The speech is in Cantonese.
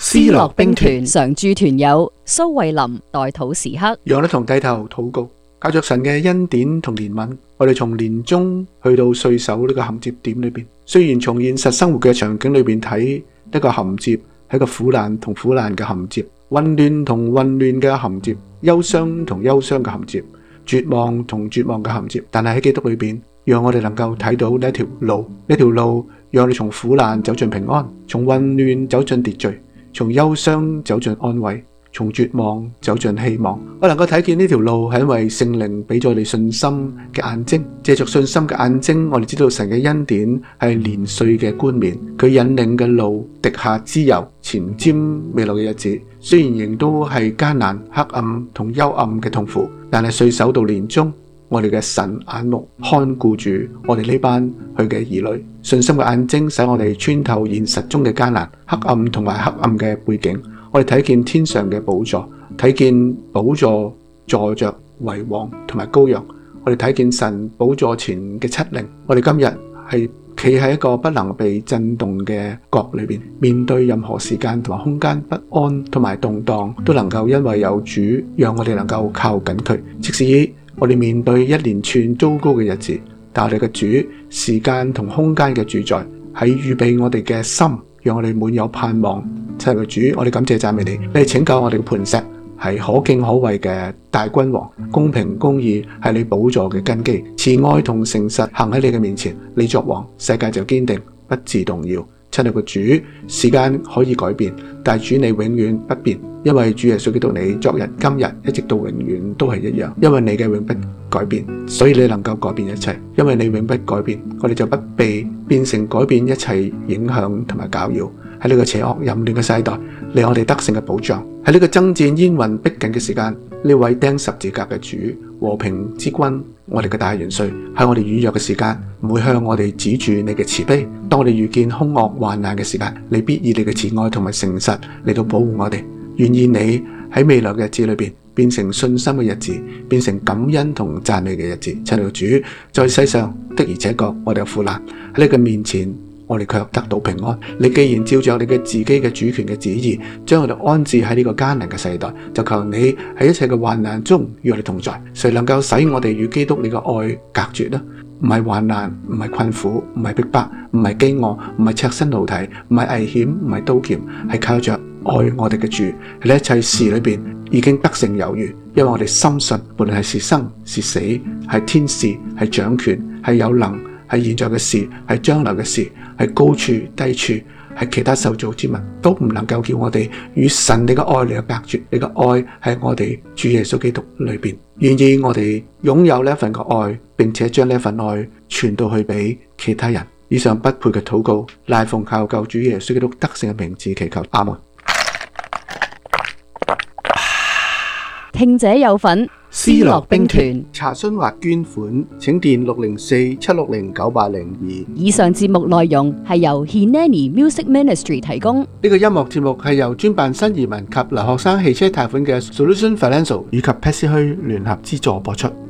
思樂兵團常駐團友蘇慧琳代禱時刻， 讓我哋同低頭禱告，靠着神嘅恩典同憐憫，我哋從年中去到歲首呢個銜接點裏邊。雖然從現實生活嘅場景裏邊睇，一個銜接係一個苦難同苦難嘅銜接，混亂同混亂嘅銜接，憂傷同憂傷嘅銜接，絕望同絕望嘅銜接。但係喺基督裏邊，讓我哋能夠睇到呢一條路，呢條路讓我哋從苦難走進平安，從混亂走進秩序，從憂傷走進安慰，從絕望走進希望。我能夠睇見呢條路係因為聖靈俾咗我哋信心嘅眼睛，借着信心嘅眼睛，我哋知道神嘅恩典係年歲嘅冠冕，佢引領嘅路滴下脂油，前瞻未來嘅日子。雖然仍都係艱難、黑暗同幽暗嘅痛苦，但係歲首到年終，我哋嘅神眼目看顧住我哋呢班佢嘅兒女，信心嘅眼睛使我哋穿透現實中嘅艱難、黑暗同埋黑暗嘅背景。我哋睇見天上嘅寶座，睇見寶座坐着為王同埋羔羊。我哋睇見神寶座前嘅七靈。我哋今日係企喺一個不能被震動嘅角裏邊，面對任何時間同埋空間不安同埋動盪，都能夠因為有主，讓我哋能夠靠緊佢。即使我哋面對一連串糟糕嘅日子，但我哋嘅主，時間同空間嘅主宰，喺預備我哋嘅心，讓我哋滿有盼望。親愛嘅主，我哋感謝讚美你，你係拯救我哋嘅磐石，係可敬可畏嘅大君王，公平公義係你寶座嘅根基，慈愛同誠實行喺你嘅面前，你作王，世界就堅定，不致動搖。親愛嘅主，時間可以改變，但係主你永遠不變，因為主耶穌基督你昨日今日一直到永遠都係一樣，因為你嘅永不改變，所以你能夠改變一切。因為你永不改變，我哋就不被變成改變一切影響同埋攪擾。喺呢個邪惡淫亂嘅世代，你係我哋得勝嘅保障。喺呢個爭戰煙雲逼近嘅時間，呢位釘十字架嘅主，和平之君，我哋嘅大元帥，喺我哋軟弱嘅時間，唔會向我哋指住你嘅慈悲。當我哋遇見兇惡患難嘅時間，你必以你嘅慈愛同埋誠實嚟到保護我哋。願意你喺未來嘅日子裏邊，變成信心嘅日子，變成感恩同讚美嘅日子。親愛嘅主，在世上的而且確我哋有苦難，喺你嘅面前，我哋卻得到平安。你既然照着你嘅自己嘅主權嘅旨意，將我哋安置喺呢個艱難嘅世代，就求你喺一切嘅患難中與我哋同在。誰能夠使我哋與基督你嘅愛隔絕呢？唔係患難，唔係困苦，唔係逼迫，唔係飢餓，唔係赤身露體，唔係危險，唔係刀劍，係靠着愛我哋嘅主，喺一切事裏邊已經得勝有餘。因為我哋深信，無論係生是死，係天使，係掌權，係有能，係現在嘅事，係將來嘅事，係高處低處，係其他受造之物，都唔能夠叫我哋與神你嘅愛嚟隔絕。你嘅愛喺我哋主耶穌基督裏邊，願意我哋擁有呢一份嘅愛，並且將呢一份愛傳到去俾其他人。以上不配嘅禱告，乃奉靠救主耶穌基督得勝嘅名字祈求，阿門。 聽者有份，思樂兵團查詢或捐款，請電604-760-9802。 以上節目內容係由 Hineni Music Ministry 提供。 呢個音樂節目係由專辦新移民及留學生汽車貸款嘅 Solution Financial 以及 Patsy 聯合資助播出。